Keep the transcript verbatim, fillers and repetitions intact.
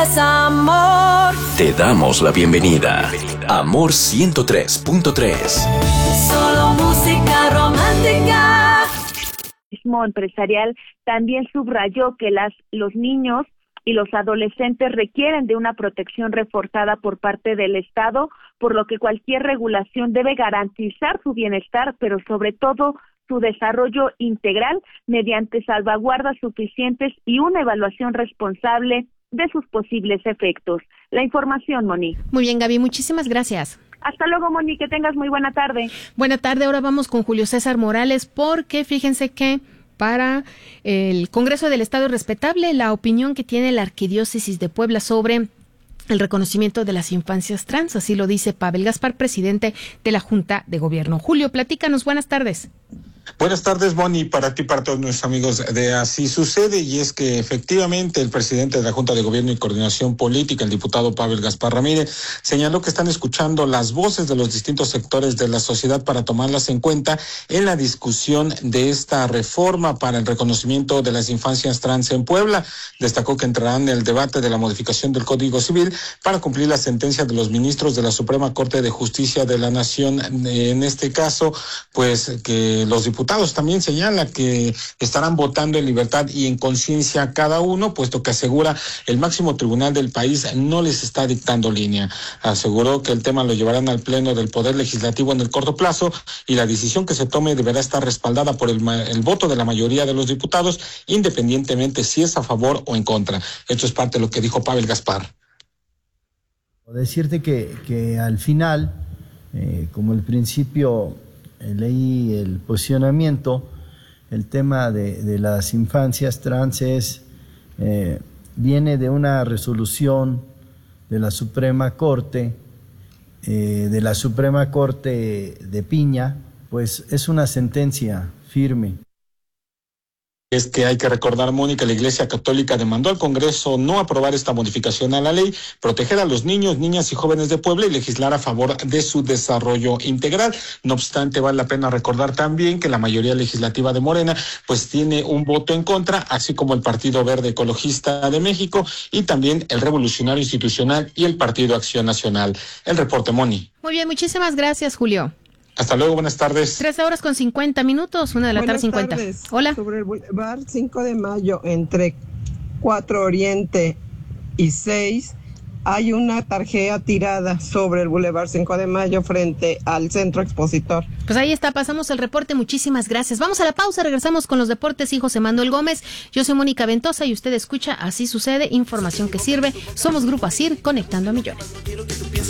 Amor. Te damos la bienvenida. Amor ciento tres punto tres. Solo música romántica. El turismo empresarial también subrayó que las, los niños y los adolescentes requieren de una protección reforzada por parte del Estado, por lo que cualquier regulación debe garantizar su bienestar, pero sobre todo su desarrollo integral mediante salvaguardas suficientes y una evaluación responsable de sus posibles efectos. La información, Moni. Muy bien, Gaby, muchísimas gracias. Hasta luego, Moni, que tengas muy buena tarde. Buena tarde, ahora vamos con Julio César Morales, porque fíjense que para el Congreso del Estado es respetable la opinión que tiene la Arquidiócesis de Puebla sobre el reconocimiento de las infancias trans, así lo dice Pavel Gaspar, presidente de la Junta de Gobierno. Julio, platícanos, buenas tardes. Buenas tardes, Bonnie, para ti y para todos nuestros amigos de Así Sucede, y es que efectivamente el presidente de la Junta de Gobierno y Coordinación Política, el diputado Pavel Gaspar Ramírez, señaló que están escuchando las voces de los distintos sectores de la sociedad para tomarlas en cuenta en la discusión de esta reforma para el reconocimiento de las infancias trans en Puebla. Destacó que entrarán en el debate de la modificación del Código Civil para cumplir la sentencia de los ministros de la Suprema Corte de Justicia de la Nación. En este caso, pues que los diputados también señalan que estarán votando en libertad y en conciencia cada uno, puesto que asegura el máximo tribunal del país no les está dictando línea. Aseguró que el tema lo llevarán al Pleno del Poder Legislativo en el corto plazo y la decisión que se tome deberá estar respaldada por el, el voto de la mayoría de los diputados, independientemente si es a favor o en contra. Esto es parte de lo que dijo Pavel Gaspar. Decirte que, que al final, eh, como el principio... leí el posicionamiento, el tema de, de las infancias trans es, eh, viene de una resolución de la Suprema Corte, eh, de la Suprema Corte de Piña, pues es una sentencia firme. Es que hay que recordar, Mónica, la Iglesia Católica demandó al Congreso no aprobar esta modificación a la ley, proteger a los niños, niñas y jóvenes de Puebla y legislar a favor de su desarrollo integral. No obstante, vale la pena recordar también que la mayoría legislativa de Morena pues tiene un voto en contra, así como el Partido Verde Ecologista de México y también el Revolucionario Institucional y el Partido Acción Nacional. El reporte, Moni. Muy bien, muchísimas gracias, Julio. Hasta luego, buenas tardes. trece horas con cincuenta minutos, una de la buenas tarde cincuenta. Tardes. Hola. Sobre el Boulevard cinco de mayo, entre cuatro Oriente y seis, hay una tarjeta tirada sobre el Boulevard cinco de mayo frente al Centro Expositor. Pues ahí está, pasamos el reporte, muchísimas gracias. Vamos a la pausa, regresamos con los deportes y José Manuel Gómez. Yo soy Mónica Ventosa y usted escucha Así Sucede, información que sirve. Somos Grupo Asir, conectando a millones.